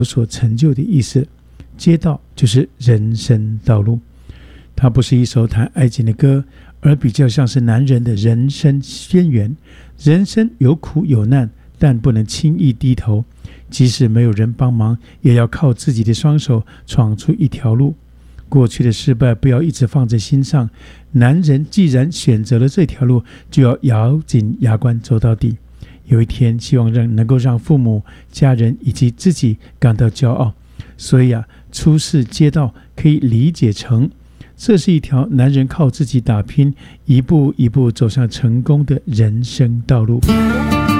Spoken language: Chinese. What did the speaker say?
所成就的意思。街道就是人生道路，它不是一首谈爱情的歌，而比较像是男人的人生宣言。人生有苦有难，但不能轻易低头，即使没有人帮忙，也要靠自己的双手闯出一条路。过去的失败不要一直放在心上，男人既然选择了这条路，就要咬紧牙关走到底。有一天希望能够让父母、家人以及自己感到骄傲。所以出世街道可以理解成，这是一条男人靠自己打拼，一步一步走向成功的人生道路。